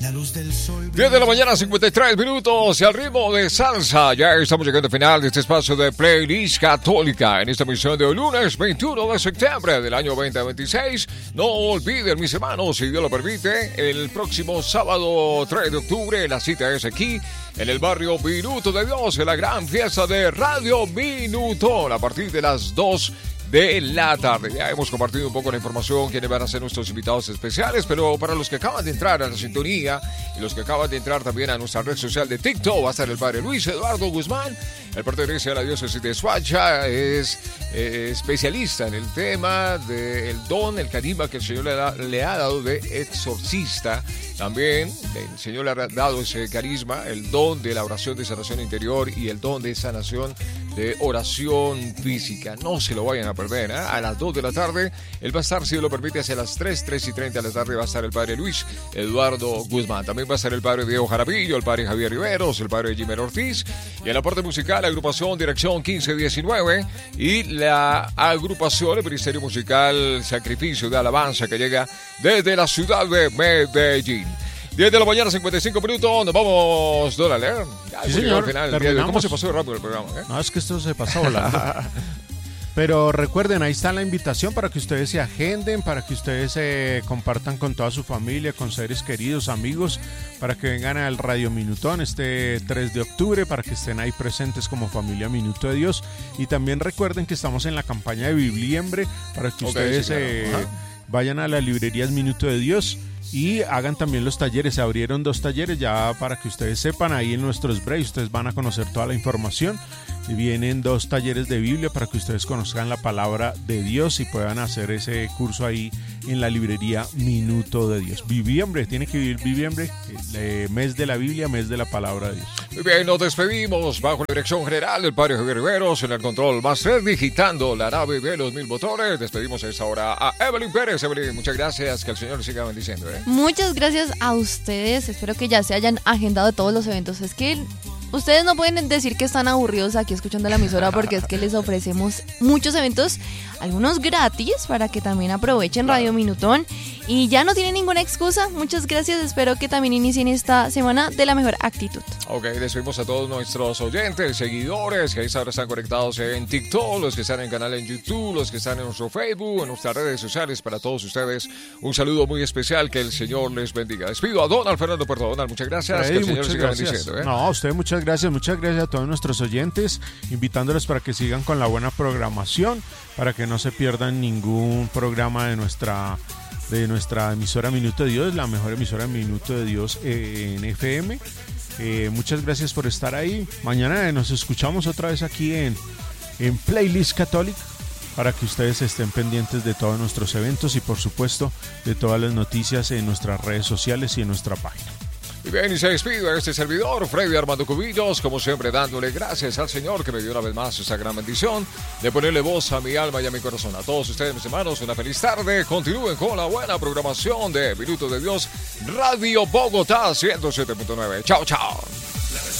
10 de la mañana, 53 minutos, y al ritmo de salsa. Ya estamos llegando al final de este espacio de Playlist Católica en esta emisión de hoy, lunes 21 de septiembre del año 2026. No olviden, mis hermanos, si Dios lo permite, el próximo sábado 3 de octubre, la cita es aquí, en el barrio Minuto de Dios, en la gran fiesta de Radio Minuto, a partir de las 2 de la tarde. Ya hemos compartido un poco la información, quiénes van a ser nuestros invitados especiales, pero para los que acaban de entrar a la sintonía y los que acaban de entrar también a nuestra red social de TikTok, va a estar el padre Luis Eduardo Guzmán. Él pertenece a la diócesis de Soacha, es especialista en el tema del don, el carisma que el Señor le ha dado de exorcista. También el Señor le ha dado ese carisma, el don de la oración de sanación interior y el don de sanación de oración física. No se lo vayan a perder, ¿eh? A las 2 de la tarde, él va a estar, si Dios lo permite, hacia las 3:30 de la tarde va a estar el padre Luis Eduardo Guzmán. También va a estar el padre Diego Jaramillo, el padre Javier Riveros, el padre Jimmer Ortiz, y en la parte musical, la agrupación Dirección 1519 y la agrupación, el Ministerio Musical Sacrificio de Alabanza, que llega desde la ciudad de Medellín. 10 de la mañana, 55 minutos, nos vamos, don Aler. Sí, señor. Al final, ¿cómo se pasó de rápido el programa? No, es que esto se pasa volando. Pero recuerden, ahí está la invitación para que ustedes se agenden, para que ustedes se compartan con toda su familia, con seres queridos, amigos, para que vengan al Radio Minutón este 3 de octubre, para que estén ahí presentes como familia Minuto de Dios. Y también recuerden que estamos en la campaña de Bibliembre, para que ustedes vayan a las librerías Minuto de Dios y hagan también los talleres. Se abrieron 2 talleres ya para que ustedes sepan, ahí en nuestros breaks ustedes van a conocer toda la información. Y vienen 2 talleres de Biblia para que ustedes conozcan la palabra de Dios y puedan hacer ese curso ahí en la librería Minuto de Dios. Viviembre, tiene que vivir Viviembre, mes de la Biblia, mes de la palabra de Dios. Muy bien, nos despedimos bajo la dirección general del padre Javier Riveros, en el control máster, digitando la nave de los 1000 motores. Despedimos a esta hora a Evelyn Pérez. Evelyn, muchas gracias, que el Señor le siga bendiciendo. Muchas gracias a ustedes, espero que ya se hayan agendado todos los eventos. Es que ustedes no pueden decir que están aburridos aquí escuchando la emisora, porque es que les ofrecemos muchos eventos, algunos gratis, para que también aprovechen Radio Minutón y ya no tienen ninguna excusa. Muchas gracias, espero que también inicien esta semana de la mejor actitud. Ok, despedimos a todos nuestros oyentes, seguidores, que ahora están conectados en TikTok, los que están en el canal en YouTube, los que están en nuestro Facebook, en nuestras redes sociales. Para todos ustedes, un saludo muy especial, que el Señor les bendiga. Despido a Donald Fernando Puerto. Donald, muchas gracias, que el Señor les siga bendiciendo. No, a usted muchas gracias a todos nuestros oyentes, invitándoles para que sigan con la buena programación, para que no se pierdan ningún programa de nuestra emisora Minuto de Dios, la mejor emisora Minuto de Dios en FM. Muchas gracias por estar ahí. Mañana nos escuchamos otra vez aquí en Playlist Católica, para que ustedes estén pendientes de todos nuestros eventos y por supuesto de todas las noticias en nuestras redes sociales y en nuestra página. Y bien, y se despide a este servidor, Freddy Armando Cubillos, como siempre dándole gracias al Señor que me dio una vez más esa gran bendición de ponerle voz a mi alma y a mi corazón. A todos ustedes, mis hermanos, una feliz tarde. Continúen con la buena programación de Minuto de Dios, Radio Bogotá 107.9. Chao, chao.